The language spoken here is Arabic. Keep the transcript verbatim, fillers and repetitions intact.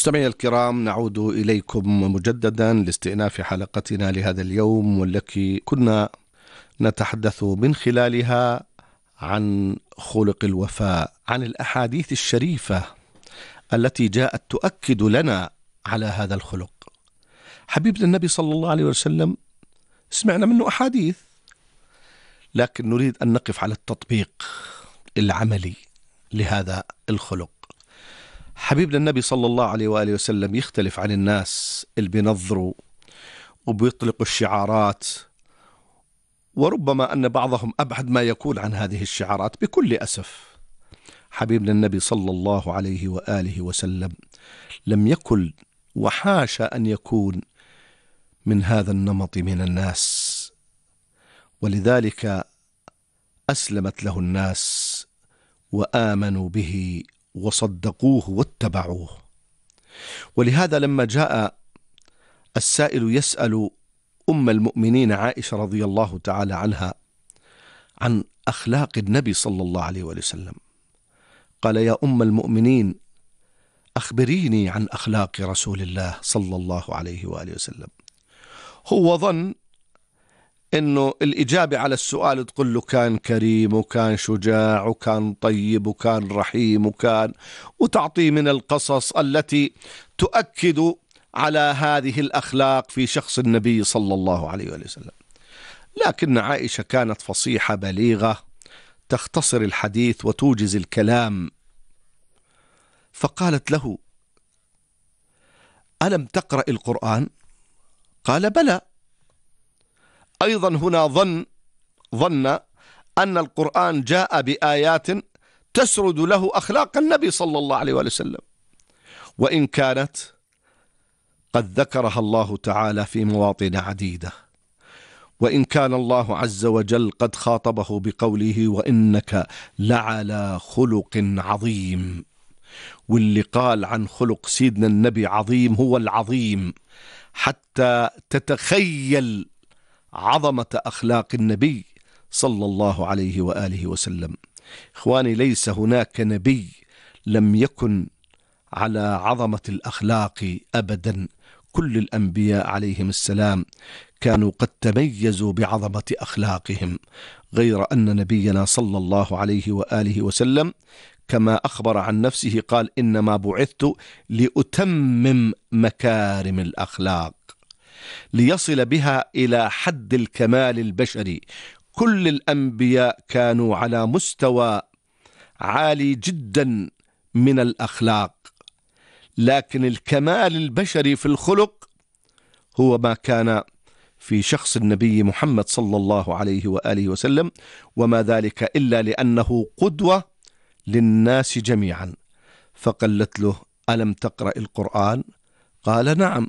مستمعي الكرام، نعود إليكم مجددا لاستئناف حلقتنا لهذا اليوم، والتي كنا نتحدث من خلالها عن خلق الوفاء، عن الأحاديث الشريفة التي جاءت تؤكد لنا على هذا الخلق. حبيبنا النبي صلى الله عليه وسلم سمعنا منه أحاديث، لكن نريد أن نقف على التطبيق العملي لهذا الخلق. حبيبنا النبي صلى الله عليه وآله وسلم يختلف عن الناس اللي بينظروا وبيطلقوا الشعارات، وربما أن بعضهم أبعد ما يكون عن هذه الشعارات بكل أسف. حبيبنا النبي صلى الله عليه وآله وسلم لم يكن وحاشا أن يكون من هذا النمط من الناس، ولذلك أسلمت له الناس وآمنوا به وصدقوه واتبعوه. ولهذا لما جاء السائل يسأل أم المؤمنين عائشة رضي الله تعالى عنها عن أخلاق النبي صلى الله عليه وسلم، قال: يا أم المؤمنين، أخبريني عن أخلاق رسول الله صلى الله عليه وآله وسلم. هو ظن إنه الإجابة على السؤال تقول له كان كريم وكان شجاع وكان طيب وكان رحيم وكان، وتعطيه من القصص التي تؤكد على هذه الأخلاق في شخص النبي صلى الله عليه وسلم. لكن عائشة كانت فصيحة بليغة، تختصر الحديث وتوجز الكلام، فقالت له: ألم تقرأ القرآن؟ قال: بلى. أيضا هنا ظن ظن أن القرآن جاء بآيات تسرد له أخلاق النبي صلى الله عليه وسلم، وإن كانت قد ذكرها الله تعالى في مواطن عديدة، وإن كان الله عز وجل قد خاطبه بقوله: وإنك لعلى خلق عظيم. واللي قال عن خلق سيدنا النبي عظيم هو العظيم، حتى تتخيل عظمة أخلاق النبي صلى الله عليه وآله وسلم. إخواني، ليس هناك نبي لم يكن على عظمة الأخلاق أبدا. كل الأنبياء عليهم السلام كانوا قد تميزوا بعظمة أخلاقهم، غير أن نبينا صلى الله عليه وآله وسلم كما أخبر عن نفسه قال: إنما بعثت لأتمم مكارم الأخلاق، ليصل بها إلى حد الكمال البشري. كل الأنبياء كانوا على مستوى عالي جدا من الأخلاق، لكن الكمال البشري في الخلق هو ما كان في شخص النبي محمد صلى الله عليه وآله وسلم، وما ذلك إلا لأنه قدوة للناس جميعا. فقالت له: ألم تقرأ القرآن؟ قال: نعم.